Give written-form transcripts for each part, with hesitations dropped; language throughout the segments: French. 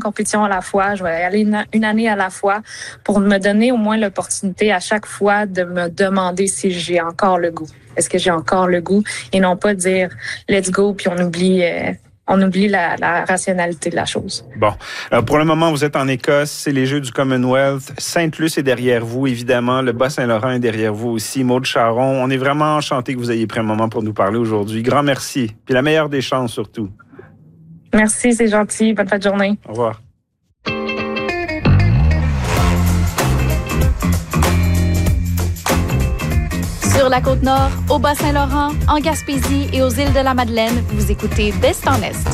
compétition à la fois, je vais y aller une année à la fois pour me donner au moins l'opportunité à chaque fois de me demander si j'ai encore le goût. Est-ce que j'ai encore le goût? Et non pas dire « let's go » puis on oublie la rationalité de la chose. Bon. Alors, pour le moment, vous êtes en Écosse. C'est les Jeux du Commonwealth. Sainte-Luce est derrière vous, évidemment. Le Bas-Saint-Laurent est derrière vous aussi. Maude Charron, on est vraiment enchantés que vous ayez pris un moment pour nous parler aujourd'hui. Grand merci. Puis la meilleure des chances, surtout. Merci, c'est gentil. Bonne fin de journée. Au revoir. Sur la Côte-Nord, au Bas-Saint-Laurent, en Gaspésie et aux îles de la Madeleine, vous écoutez d'Est en Est.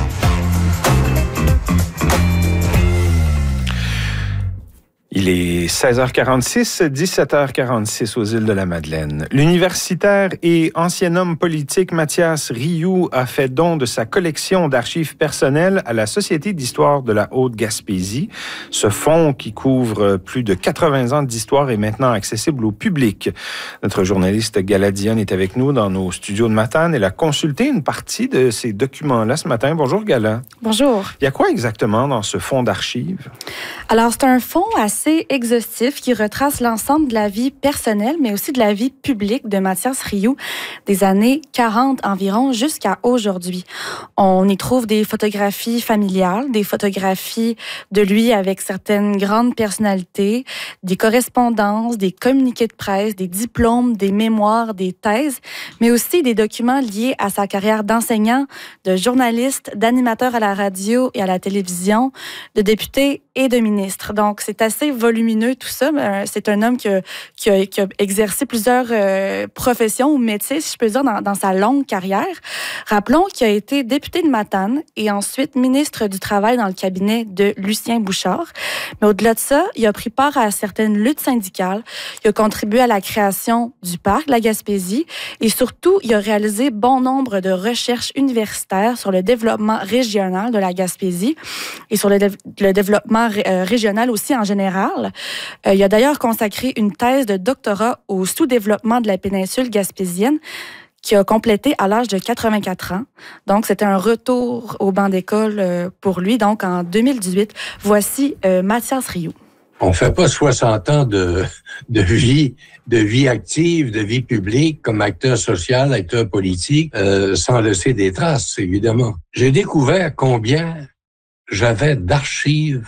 Il est 16h46, 17h46 aux îles de la Madeleine. L'universitaire et ancien homme politique Mathias Rioux a fait don de sa collection d'archives personnelles à la Société d'histoire de la Haute-Gaspésie. Ce fonds, qui couvre plus de 80 ans d'histoire, est maintenant accessible au public. Notre journaliste Gala Dionne est avec nous dans nos studios de Matane. Elle a consulté une partie de ces documents-là ce matin. Bonjour Gala. Bonjour. Il y a quoi exactement dans ce fonds d'archives? Alors, c'est un fonds assez exhaustif qui retrace l'ensemble de la vie personnelle, mais aussi de la vie publique de Mathias Rioux, des années 40 environ jusqu'à aujourd'hui. On y trouve des photographies familiales, des photographies de lui avec certaines grandes personnalités, des correspondances, des communiqués de presse, des diplômes, des mémoires, des thèses, mais aussi des documents liés à sa carrière d'enseignant, de journaliste, d'animateur à la radio et à la télévision, de député et de ministre. Donc, c'est assez volumineux tout ça. C'est un homme qui a exercé plusieurs professions ou métiers, si je peux dire, dans sa longue carrière. Rappelons qu'il a été député de Matane et ensuite ministre du Travail dans le cabinet de Lucien Bouchard. Mais au-delà de ça, il a pris part à certaines luttes syndicales. Il a contribué à la création du parc de la Gaspésie et surtout, il a réalisé bon nombre de recherches universitaires sur le développement régional de la Gaspésie et sur le développement régional aussi en général. Il a d'ailleurs consacré une thèse de doctorat au sous-développement de la péninsule gaspésienne qui a complété à l'âge de 84 ans. Donc, c'était un retour au banc d'école pour lui. Donc, en 2018, voici Mathias Rioux. On ne fait pas 60 ans de vie active, de vie publique comme acteur social, acteur politique, sans laisser des traces, évidemment. J'ai découvert combien j'avais d'archives,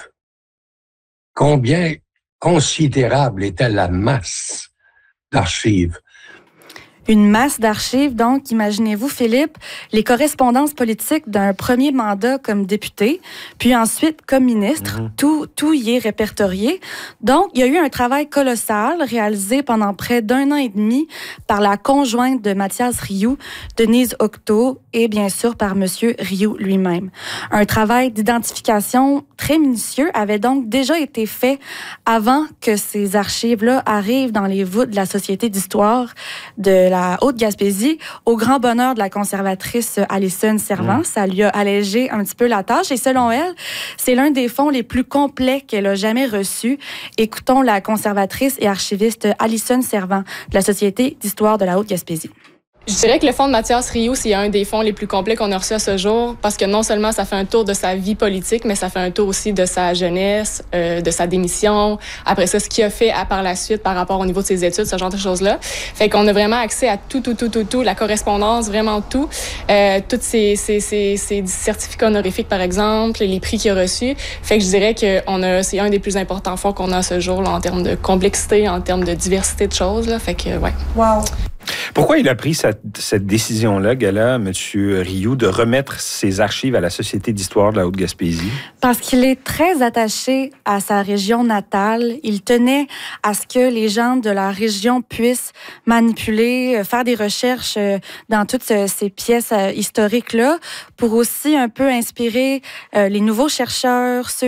combien considérable était la masse d'archives. Une masse d'archives, donc, imaginez-vous, Philippe, les correspondances politiques d'un premier mandat comme député, puis ensuite comme ministre, tout y est répertorié. Donc, il y a eu un travail colossal réalisé pendant près d'1 an et demi par la conjointe de Mathias Rioux, Denise Octo, et bien sûr par M. Rioux lui-même. Un travail d'identification très minutieux avait donc déjà été fait avant que ces archives-là arrivent dans les voûtes de la Société d'histoire de la Haute-Gaspésie, au grand bonheur de la conservatrice Alison Servan. Ça lui a allégé un petit peu la tâche et selon elle, c'est l'un des fonds les plus complets qu'elle a jamais reçus. Écoutons la conservatrice et archiviste Alison Servan de la Société d'histoire de la Haute-Gaspésie. Je dirais que le fonds de Mathias Rioux, c'est un des fonds les plus complets qu'on a reçus à ce jour parce que non seulement ça fait un tour de sa vie politique, mais ça fait un tour aussi de sa jeunesse, de sa démission, après ça, ce qu'il a fait par la suite par rapport au niveau de ses études, ce genre de choses-là. Fait qu'on a vraiment accès à tout, la correspondance, vraiment tout. Tous ses certificats honorifiques, par exemple, les prix qu'il a reçus. Fait que je dirais que c'est un des plus importants fonds qu'on a à ce jour là, en termes de complexité, en termes de diversité de choses. Là. Fait que, ouais. Wow! Pourquoi il a pris cette décision-là, Gala, M. Rioux, de remettre ses archives à la Société d'histoire de la Haute-Gaspésie? Parce qu'il est très attaché à sa région natale. Il tenait à ce que les gens de la région puissent manipuler, faire des recherches dans toutes ces pièces historiques-là pour aussi un peu inspirer les nouveaux chercheurs, ceux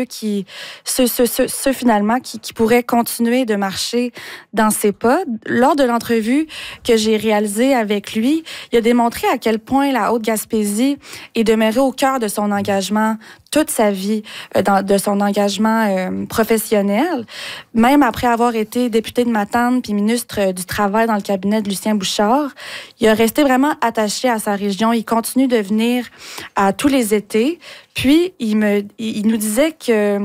finalement qui pourraient continuer de marcher dans ses pas. Lors de l'entrevue que j'ai réalisée avec lui, il a démontré à quel point la Haute-Gaspésie est demeurée au cœur de son engagement toute sa vie, de son engagement professionnel. Même après avoir été député de Matane puis ministre du Travail dans le cabinet de Lucien Bouchard, il a resté vraiment attaché à sa région. Il continue de venir à tous les étés. Puis, il nous disait que